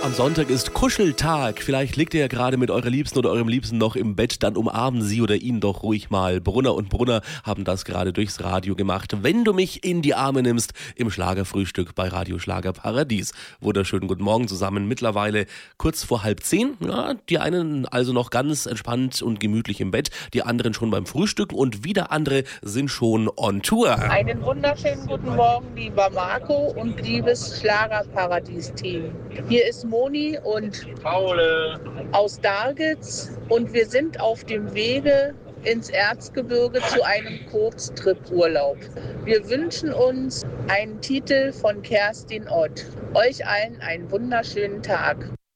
am Sonntag ist Kuscheltag. Vielleicht liegt ihr ja gerade mit eurer Liebsten oder eurem Liebsten noch im Bett, dann umarmen sie oder ihn doch ruhig mal. Brunner und Brunner haben das gerade durchs Radio gemacht. Wenn du mich in die Arme nimmst, im Schlagerfrühstück bei Radio Schlager Paradies. Wunderschönen guten Morgen zusammen. Mittlerweile kurz vor 9:30. Ja, die einen also noch ganz entspannt und gemütlich im Bett, die anderen schon beim Frühstück und wieder andere sind schon on Tour. Einen wunderschönen guten Morgen, lieber Marco und liebes Schlagerparadies-Team. Hier ist Moni und Paul aus Dargitz und wir sind auf dem Wege ins Erzgebirge zu einem Kurztrip-Urlaub. Wir wünschen uns einen Titel von Kerstin Ott. Euch allen einen wunderschönen Tag.